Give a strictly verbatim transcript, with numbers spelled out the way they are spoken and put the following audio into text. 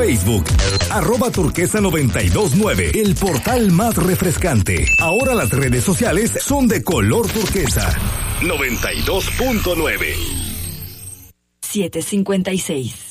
Facebook, arroba turquesa noventa y dos nueve, el portal más refrescante. Ahora las redes sociales son de color turquesa. noventa y dos punto nueve. siete cincuenta y seis.